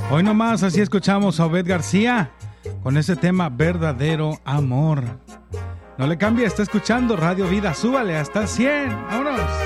Hoy nomás así escuchamos a Obed García con ese tema Verdadero Amor. No le cambie, está escuchando Radio Vida, súbale hasta 100. ¡Vámonos!